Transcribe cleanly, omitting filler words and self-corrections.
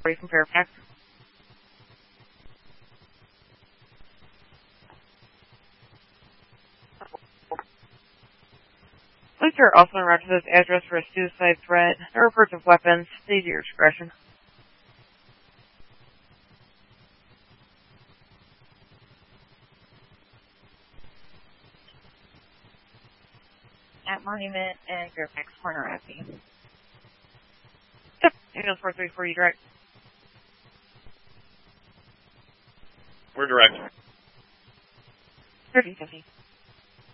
from Fairfax. Police are also around to this address for a suicide threat. No reports of weapons. Please use your discretion. At Monument and Fairfax Corner Avenue. Yep, ambulance 434, you direct. We're direct. 3050.